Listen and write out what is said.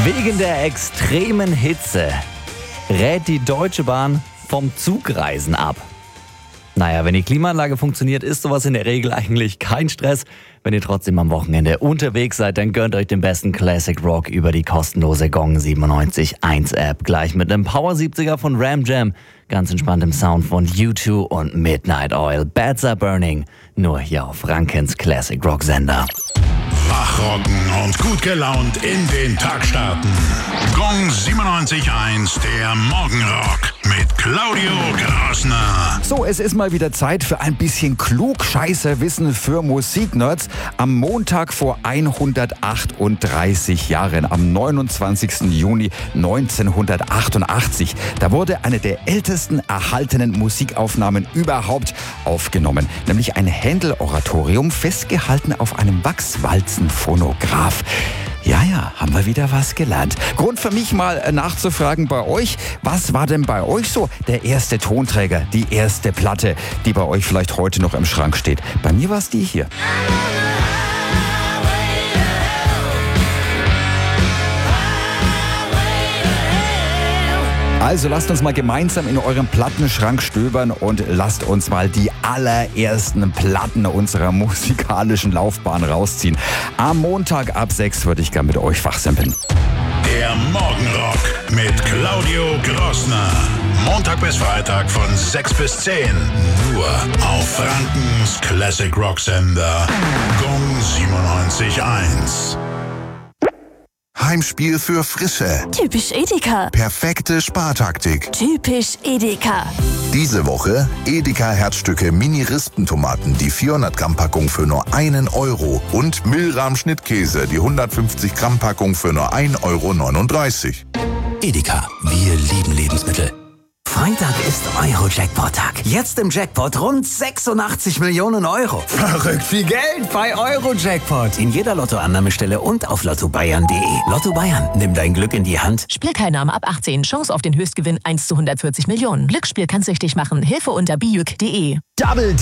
Wegen der extremen Hitze rät die Deutsche Bahn vom Zugreisen ab. Naja, wenn die Klimaanlage funktioniert, ist sowas in der Regel eigentlich kein Stress. Wenn ihr trotzdem am Wochenende unterwegs seid, dann gönnt euch den besten Classic Rock über die kostenlose Gong 97.1 App. Gleich mit einem Power 70er von Ram Jam, ganz entspanntem Sound von U2 und Midnight Oil. Bats Are Burning, nur hier auf Rankens Classic Rock Sender. Wachrocken und gut gelaunt in den Tag starten. Gong 97.1, der Morgenrock mit Claudio Grassner. So, es ist mal wieder Zeit für ein bisschen Klugscheißerwissen für Musiknerds. Am Montag vor 138 Jahren, am 29. Juni 1988, da wurde eine der ältesten erhaltenen Musikaufnahmen überhaupt aufgenommen. Nämlich ein Händel-Oratorium, festgehalten auf einem Wachswalzenphonograph. Ja, haben wir wieder was gelernt. Grund für mich mal nachzufragen bei euch, was war denn bei euch so der erste Tonträger, die erste Platte, die bei euch vielleicht heute noch im Schrank steht? Bei mir war es die hier. Also lasst uns mal gemeinsam in eurem Plattenschrank stöbern und lasst uns mal die allerersten Platten unserer musikalischen Laufbahn rausziehen. Am Montag ab 6 würde ich gern mit euch wachsimpeln. Der Morgenrock mit Claudio Grassner. Montag bis Freitag von 6 bis 10. Nur auf Frankens Classic Rock Sender. Gong 97.1. Heimspiel für Frische. Typisch Edeka. Perfekte Spartaktik. Typisch Edeka. Diese Woche Edeka Herzstücke Mini-Rispentomaten, die 400 Gramm Packung für nur 1 Euro. Und Milram Schnittkäse, die 150 Gramm Packung für nur 1,39 Euro. Edeka, wir lieben Lebensmittel. Freitag ist Euro-Jackpot-Tag. Jetzt im Jackpot rund 86 Millionen Euro. Verrückt viel Geld bei Euro-Jackpot. In jeder Lottoannahmestelle und auf lottobayern.de. Lotto Bayern, nimm dein Glück in die Hand. Spielteilnahme ab 18. Chance auf den Höchstgewinn 1 zu 140 Millionen. Glücksspiel kann süchtig machen. Hilfe unter biüc.de. Double